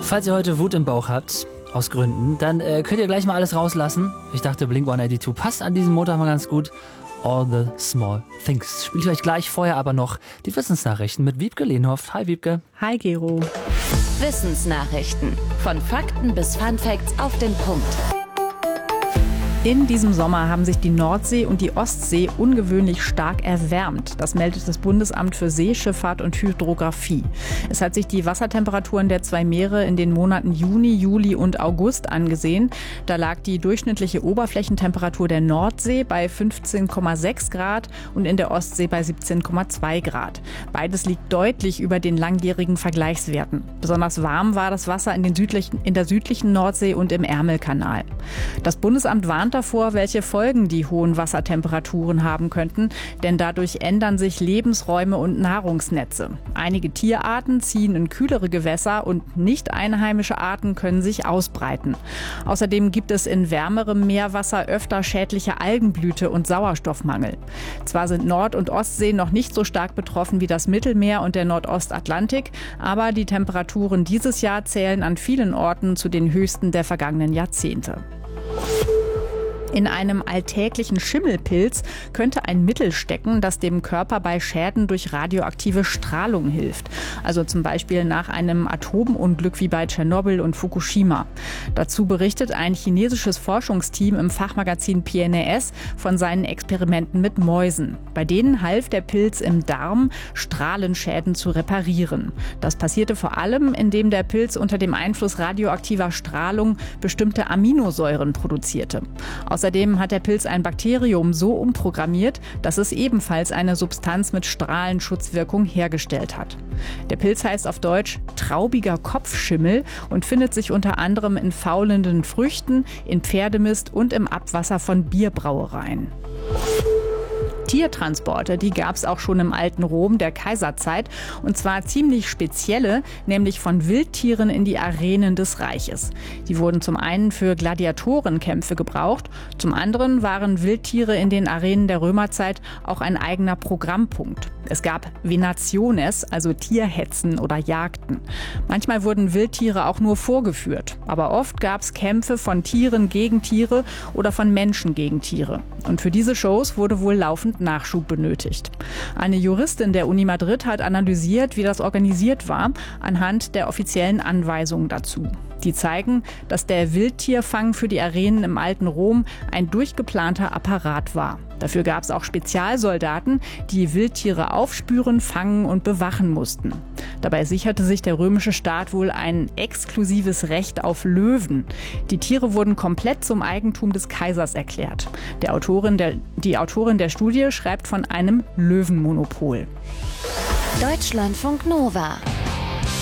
Falls ihr heute Wut im Bauch habt, aus Gründen, dann könnt ihr gleich mal alles rauslassen. Ich dachte, Blink-182 passt an diesem Montag mal ganz gut. All the Small Things. Spiele ich euch gleich, vorher aber noch die Wissensnachrichten mit Wiebke Lehnhoff. Hi Wiebke. Hi Gero. Wissensnachrichten. Von Fakten bis Funfacts auf den Punkt. In diesem Sommer haben sich die Nordsee und die Ostsee ungewöhnlich stark erwärmt. Das meldet das Bundesamt für Seeschifffahrt und Hydrographie. Es hat sich die Wassertemperaturen der zwei Meere in den Monaten Juni, Juli und August angesehen. Da lag die durchschnittliche Oberflächentemperatur der Nordsee bei 15,6 Grad und in der Ostsee bei 17,2 Grad. Beides liegt deutlich über den langjährigen Vergleichswerten. Besonders warm war das Wasser in der südlichen Nordsee und im Ärmelkanal. Das Bundesamt warnt davor, welche Folgen die hohen Wassertemperaturen haben könnten, denn dadurch ändern sich Lebensräume und Nahrungsnetze. Einige Tierarten ziehen in kühlere Gewässer und nicht einheimische Arten können sich ausbreiten. Außerdem gibt es in wärmerem Meerwasser öfter schädliche Algenblüte und Sauerstoffmangel. Zwar sind Nord- und Ostsee noch nicht so stark betroffen wie das Mittelmeer und der Nordostatlantik, aber die Temperaturen dieses Jahr zählen an vielen Orten zu den höchsten der vergangenen Jahrzehnte. In einem alltäglichen Schimmelpilz könnte ein Mittel stecken, das dem Körper bei Schäden durch radioaktive Strahlung hilft. Also zum Beispiel nach einem Atomunglück wie bei Tschernobyl und Fukushima. Dazu berichtet ein chinesisches Forschungsteam im Fachmagazin PNAS von seinen Experimenten mit Mäusen. Bei denen half der Pilz im Darm, Strahlenschäden zu reparieren. Das passierte vor allem, indem der Pilz unter dem Einfluss radioaktiver Strahlung bestimmte Aminosäuren produzierte. Außerdem hat der Pilz ein Bakterium so umprogrammiert, dass es ebenfalls eine Substanz mit Strahlenschutzwirkung hergestellt hat. Der Pilz heißt auf Deutsch traubiger Kopfschimmel und findet sich unter anderem in faulenden Früchten, in Pferdemist und im Abwasser von Bierbrauereien. Tiertransporte, die gab es auch schon im alten Rom der Kaiserzeit, und zwar ziemlich spezielle, nämlich von Wildtieren in die Arenen des Reiches. Die wurden zum einen für Gladiatorenkämpfe gebraucht, zum anderen waren Wildtiere in den Arenen der Römerzeit auch ein eigener Programmpunkt. Es gab Venationes, also Tierhetzen oder Jagden. Manchmal wurden Wildtiere auch nur vorgeführt, aber oft gab es Kämpfe von Tieren gegen Tiere oder von Menschen gegen Tiere. Und für diese Shows wurde wohl laufend Nachschub benötigt. Eine Juristin der Uni Madrid hat analysiert, wie das organisiert war, anhand der offiziellen Anweisungen dazu. Die zeigen, dass der Wildtierfang für die Arenen im alten Rom ein durchgeplanter Apparat war. Dafür gab es auch Spezialsoldaten, die Wildtiere aufspüren, fangen und bewachen mussten. Dabei sicherte sich der römische Staat wohl ein exklusives Recht auf Löwen. Die Tiere wurden komplett zum Eigentum des Kaisers erklärt. Die Autorin der Studie schreibt von einem Löwenmonopol. Deutschlandfunk Nova